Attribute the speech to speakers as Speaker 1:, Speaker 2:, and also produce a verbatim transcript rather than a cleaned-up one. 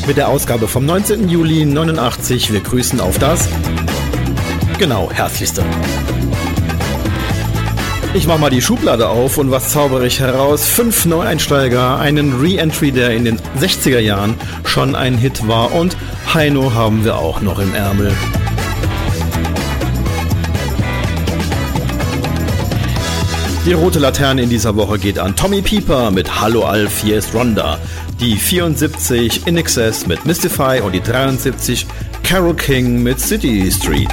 Speaker 1: mit der Ausgabe vom neunzehnten Juli neunundachtzig. Wir grüßen auf das, genau, herzlichste. Ich mach mal die Schublade auf und was zaubere ich heraus? Fünf Neueinsteiger, einen Re-Entry, der in den sechziger Jahren schon ein Hit war, und Heino haben wir auch noch im Ärmel. Die rote Laterne in dieser Woche geht an Tommy Pieper mit Hallo Alf, hier ist Rhonda. Die vierundsiebzig In Excess mit Mystify und die dreiundsiebzig Carole King mit City Street.